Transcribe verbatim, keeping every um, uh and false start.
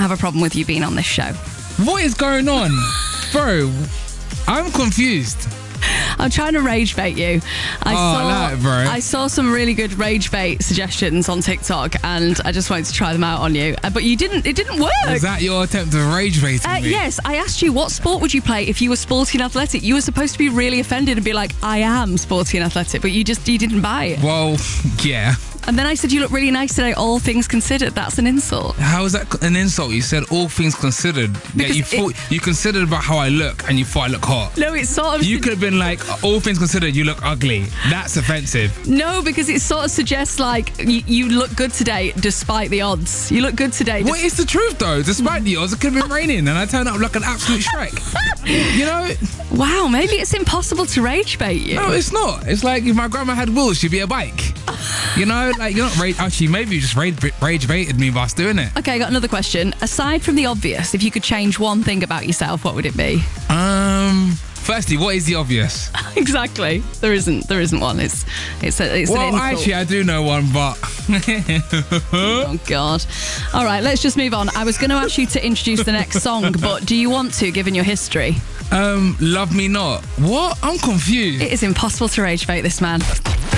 have a problem with you being on this show. What is going on? Bro, I'm confused. I'm trying to rage bait you. I Oh, saw, I like it, bro. I saw some really good rage bait suggestions on TikTok, and I just wanted to try them out on you. Uh, But you didn't. It didn't work. Was that your attempt to rage bait Uh, me? yes, I asked you what sport would you play if you were sporty and athletic. You were supposed to be really offended and be like, "I am sporty and athletic," but you just you didn't buy it. Well, yeah. And then I said, "You look really nice today, all things considered." That's an insult. How is that an insult? You said all things considered. Yeah, Because you it- thought you considered about how I look, and you thought I look hot. No, it's sort of You could have been like, all things considered, you look ugly. That's offensive. no, because it sort of suggests like you, you look good today despite the odds. You look good today. What is the truth though? Despite the odds, it could have been raining, and I turned up like an absolute Shrek. You know? Wow, maybe it's impossible to rage bait you. No, it's not. It's like if my grandma had wheels, she'd be a bike. You know, like you're not rage. Actually, maybe you just rage, rage baited me by us doing it. Okay, I got another question. Aside from the obvious, if you could change one thing about yourself, what would it be? Um. Firstly, what is the obvious? Exactly. There isn't. There isn't one. It's it's a, it's an Well, insult. actually, I do know one, but Oh God. All right, let's just move on. I was going to ask you to introduce the next song, but do you want to, given your history? um, love me not. What? I'm confused. It is impossible to rage bait this man.